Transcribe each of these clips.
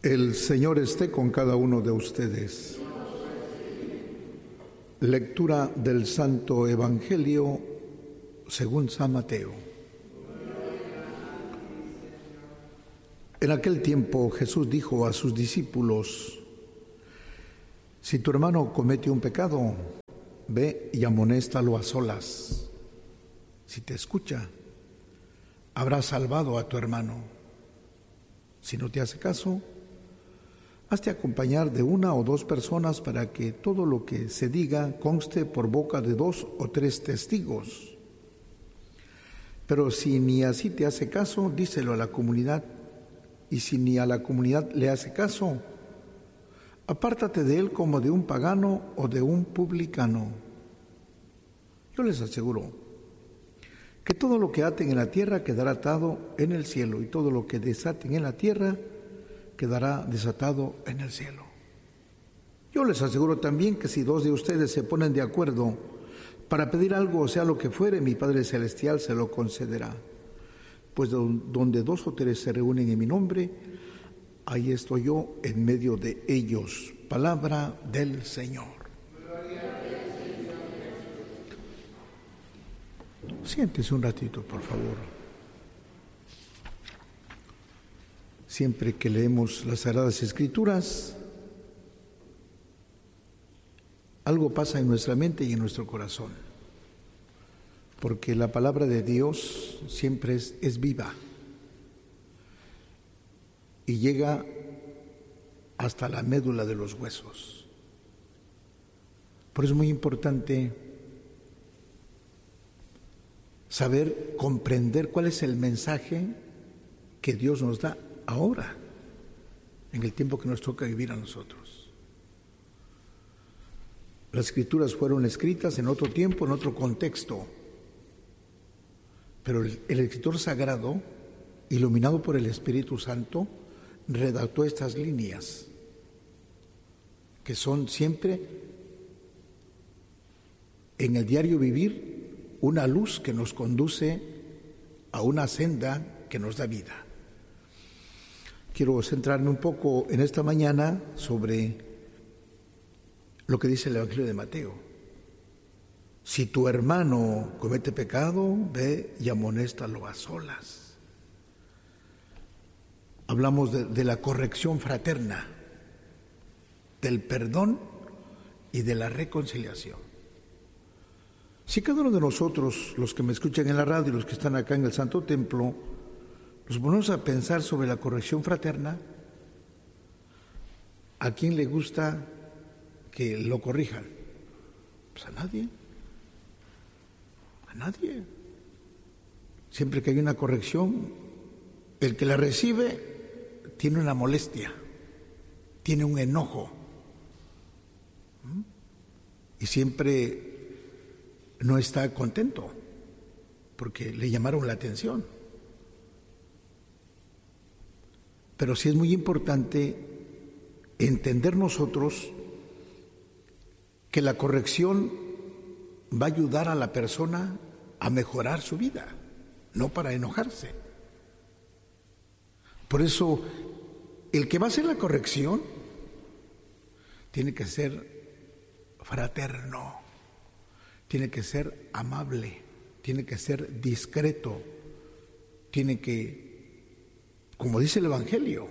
El Señor esté con cada uno de ustedes. Lectura del Santo Evangelio según San Mateo. En aquel tiempo Jesús dijo a sus discípulos: si tu hermano comete un pecado, ve y amonéstalo a solas. Si te escucha, habrás salvado a tu hermano. Si no te hace caso, hazte acompañar de una o dos personas para que todo lo que se diga conste por boca de 2 o 3 testigos. Pero si ni así te hace caso, díselo a la comunidad. Y si ni a la comunidad le hace caso, apártate de él como de un pagano o de un publicano. Yo les aseguro que todo lo que aten en la tierra quedará atado en el cielo, y todo lo que desaten en la tierra quedará desatado en el cielo. Yo les aseguro también que si 2 de ustedes se ponen de acuerdo para pedir algo, o sea lo que fuere, mi Padre Celestial se lo concederá. Pues donde 2 o 3 se reúnen en mi nombre, ahí estoy yo en medio de ellos. Palabra del Señor. Siéntese un ratito, por favor. Siempre que leemos las Sagradas Escrituras, algo pasa en nuestra mente y en nuestro corazón, porque la palabra de Dios siempre es viva y llega hasta la médula de los huesos. Por eso es muy importante saber, comprender cuál es el mensaje que Dios nos da ahora, en el tiempo que nos toca vivir a nosotros. Las Escrituras fueron escritas en otro tiempo, en otro contexto, pero el escritor sagrado, iluminado por el Espíritu Santo, redactó estas líneas, que son siempre, en el diario vivir, una luz que nos conduce a una senda que nos da vida. Quiero centrarme un poco en esta mañana sobre lo que dice el Evangelio de Mateo. Si tu hermano comete pecado, ve y amonéstalo a solas. Hablamos de la corrección fraterna, del perdón y de la reconciliación. Si cada uno de nosotros, los que me escuchan en la radio y los que están acá en el Santo Templo, nos ponemos a pensar sobre la corrección fraterna, ¿a quién le gusta que lo corrijan? Pues a nadie. A nadie. Siempre que hay una corrección, el que la recibe tiene una molestia, tiene un enojo. Y siempre no está contento porque le llamaron la atención. Pero sí es muy importante entender nosotros que la corrección va a ayudar a la persona a mejorar su vida, no para enojarse. Por eso, el que va a hacer la corrección tiene que ser fraterno, tiene que ser amable, tiene que ser discreto, tiene que, como dice el Evangelio,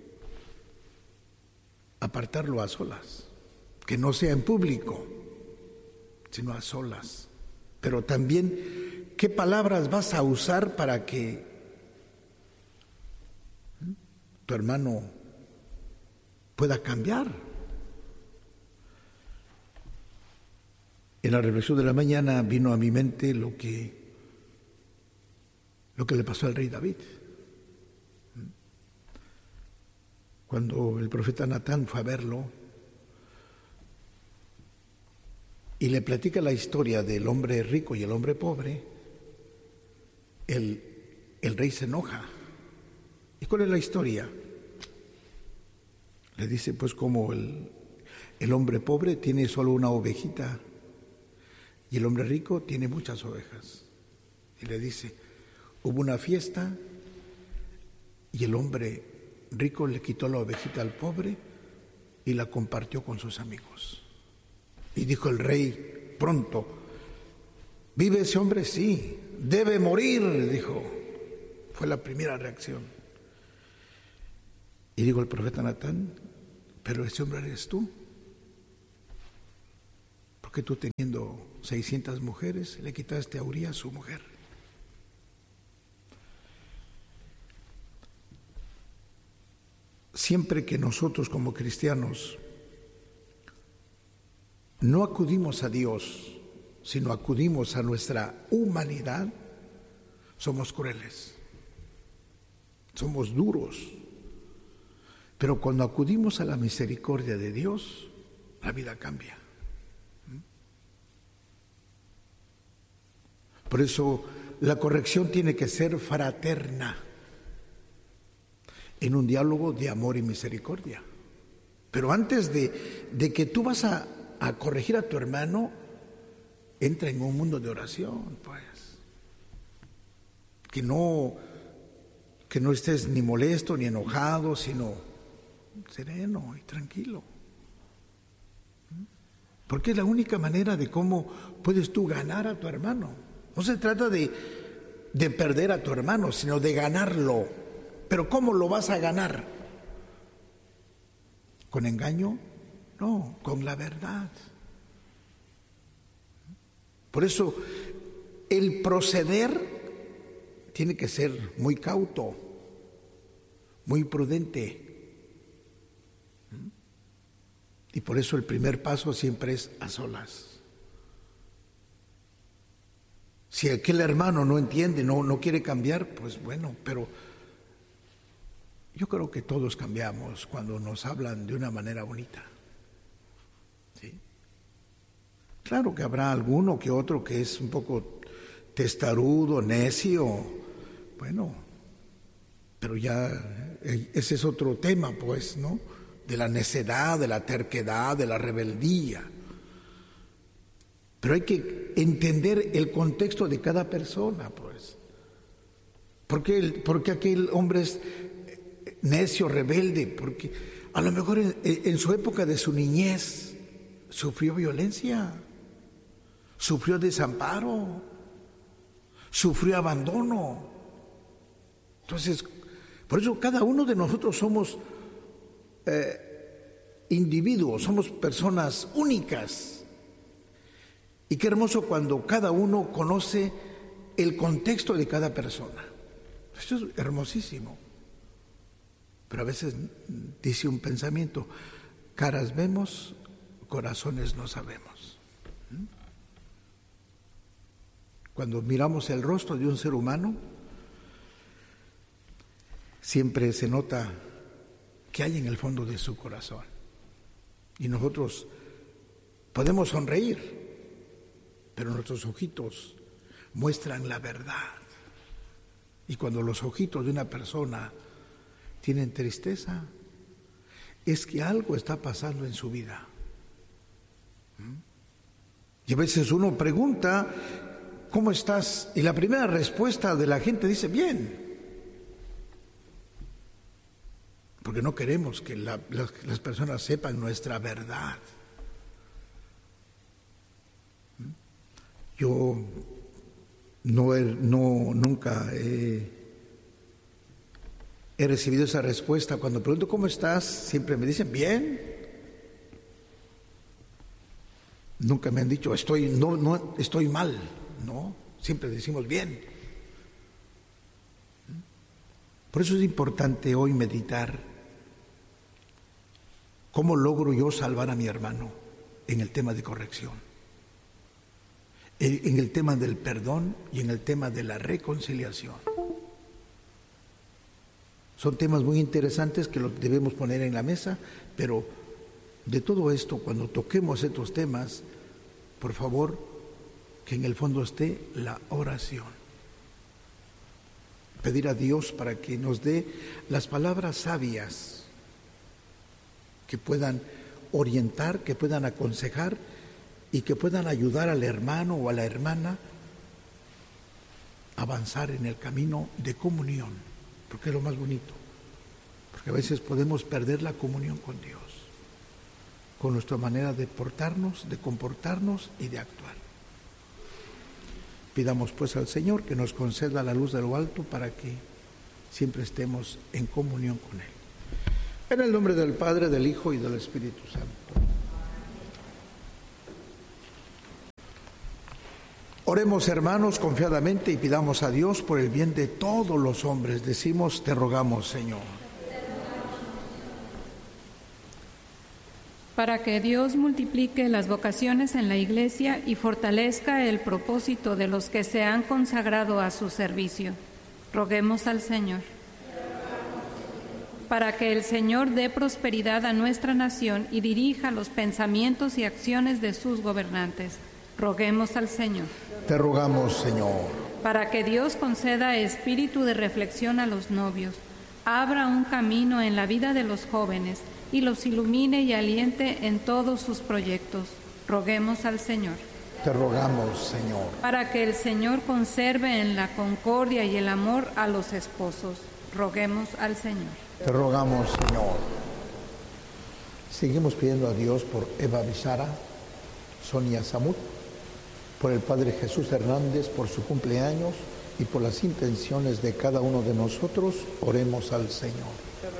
apartarlo a solas, que no sea en público, sino a solas. Pero también, ¿qué palabras vas a usar para que tu hermano pueda cambiar? En la reflexión de la mañana vino a mi mente lo que le pasó al rey David. Cuando el profeta Natán fue a verlo y le platica la historia del hombre rico y el hombre pobre, el rey se enoja. ¿Y cuál es la historia? Le dice, pues como el hombre pobre tiene solo una ovejita y el hombre rico tiene muchas ovejas. Y le dice, hubo una fiesta y el hombre rico le quitó la ovejita al pobre y la compartió con sus amigos. Y dijo el rey pronto: ¿vive ese hombre? Sí. Debe morir, dijo. Fue la primera reacción. Y dijo el profeta Natán: pero ese hombre eres tú. Porque tú, teniendo 600 mujeres, le quitaste a Urías su mujer. Siempre que nosotros como cristianos no acudimos a Dios, sino acudimos a nuestra humanidad, somos crueles, somos duros. Pero cuando acudimos a la misericordia de Dios, la vida cambia. Por eso la corrección tiene que ser fraterna, en un diálogo de amor y misericordia. Pero antes de que tú vas a corregir a tu hermano, entra en un mundo de oración, pues. Que no estés ni molesto ni enojado, sino sereno y tranquilo. Porque es la única manera de cómo puedes tú ganar a tu hermano. No se trata de perder a tu hermano, sino de ganarlo. Pero ¿cómo lo vas a ganar? ¿Con engaño? No, con la verdad. Por eso el proceder tiene que ser muy cauto, muy prudente. Y por eso el primer paso siempre es a solas. Si aquel hermano no entiende, no quiere cambiar, pues bueno, pero yo creo que todos cambiamos cuando nos hablan de una manera bonita. ¿Sí? Claro que habrá alguno que otro que es un poco testarudo, necio, bueno, pero ya ese es otro tema, pues, ¿no? De la necedad, de la terquedad, de la rebeldía. Pero hay que entender el contexto de cada persona, pues. ¿Por qué aquel hombre es necio, rebelde? Porque a lo mejor en su época de su niñez sufrió violencia, sufrió desamparo, sufrió abandono. Entonces, por eso cada uno de nosotros somos individuos, somos personas únicas. Y qué hermoso cuando cada uno conoce el contexto de cada persona. Esto es hermosísimo. Pero a veces dice un pensamiento: caras vemos, corazones no sabemos. Cuando miramos el rostro de un ser humano, siempre se nota qué hay en el fondo de su corazón. Y nosotros podemos sonreír, pero nuestros ojitos muestran la verdad. Y cuando los ojitos de una persona tienen tristeza, es que algo está pasando en su vida. Y a veces uno pregunta: ¿cómo estás? Y la primera respuesta de la gente dice: bien. Porque no queremos que las personas sepan nuestra verdad. Yo nunca he recibido esa respuesta. Cuando pregunto ¿cómo estás?, siempre me dicen bien. Nunca me han dicho estoy mal. No, siempre decimos bien. Por eso es importante hoy meditar: ¿cómo logro yo salvar a mi hermano en el tema de corrección, en el tema del perdón y en el tema de la reconciliación? Son temas muy interesantes que los debemos poner en la mesa, pero de todo esto, cuando toquemos estos temas, por favor, que en el fondo esté la oración. Pedir a Dios para que nos dé las palabras sabias que puedan orientar, que puedan aconsejar y que puedan ayudar al hermano o a la hermana a avanzar en el camino de comunión, porque es lo más bonito. Porque a veces podemos perder la comunión con Dios, con nuestra manera de portarnos, de comportarnos y de actuar. Pidamos pues al Señor que nos conceda la luz de lo alto para que siempre estemos en comunión con Él. En el nombre del Padre, del Hijo y del Espíritu Santo. Oremos, hermanos, confiadamente y pidamos a Dios por el bien de todos los hombres. Decimos, te rogamos, Señor. Para que Dios multiplique las vocaciones en la Iglesia y fortalezca el propósito de los que se han consagrado a su servicio. Roguemos al Señor. Para que el Señor dé prosperidad a nuestra nación y dirija los pensamientos y acciones de sus gobernantes. Roguemos al Señor. Te rogamos, Señor. Para que Dios conceda espíritu de reflexión a los novios, abra un camino en la vida de los jóvenes y los ilumine y aliente en todos sus proyectos. Roguemos al Señor. Te rogamos, Señor. Para que el Señor conserve en la concordia y el amor a los esposos. Roguemos al Señor. Te rogamos, Señor. Seguimos pidiendo a Dios por Eva Bizara, Sonia Samut, por el Padre Jesús Hernández, por su cumpleaños y por las intenciones de cada uno de nosotros. Oremos al Señor.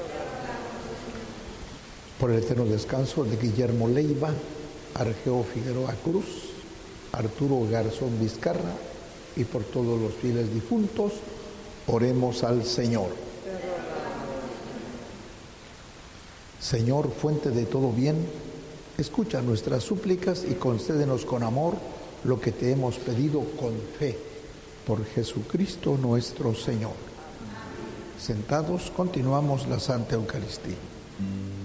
Por el eterno descanso de Guillermo Leiva, Argeo Figueroa Cruz, Arturo Garzón Vizcarra y por todos los fieles difuntos, oremos al Señor. Señor, fuente de todo bien, escucha nuestras súplicas y concédenos con amor lo que te hemos pedido con fe. Por Jesucristo nuestro Señor. Sentados, continuamos la Santa Eucaristía.